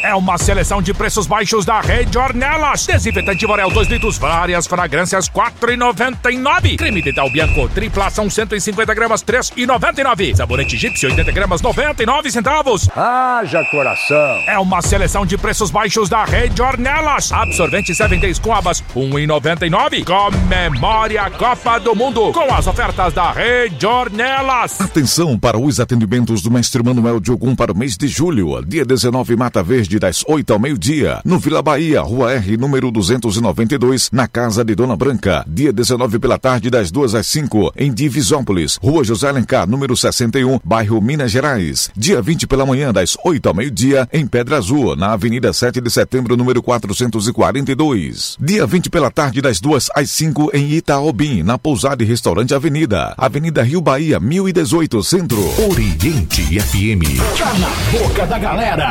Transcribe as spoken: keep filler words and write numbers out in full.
É uma seleção de preços baixos da Rede Ornelas. Desinfetante Vorel dois litros, várias fragrâncias quatro reais e noventa e nove centavos. Creme Dental Bianco triplação cento e cinquenta gramas três reais e noventa e nove centavos. Sabonete Egípcio oitenta gramas noventa e nove centavos. Haja coração. É uma seleção de preços baixos da Rede Ornelas. Absorvente Seven Days com abas um real e noventa e nove centavos. Comemore a Copa do Mundo com as ofertas da Rede Ornelas. Atenção para os atendimentos do Mestre Manuel de Ogum para o mês de julho. Dia dezenove, Mata Verde, das oito ao meio-dia. No Vila Bahia, Rua R, número duzentos e noventa e dois, na Casa de Dona Branca. Dia dezenove pela tarde, das duas às cinco, em Divisópolis. Rua José Alencar, número sessenta e um, bairro Minas Gerais. Dia vinte pela manhã, das oito ao meio-dia, em Pedra Azul, na Avenida sete de Setembro, número quatrocentos e quarenta e dois. Dia vinte pela tarde, das duas às cinco, em Itaobim, na Pousada e Restaurante Avenida. Avenida Rio Bahia, mil e dezoito, Centro. Oriente F M. Tá na boca da galera.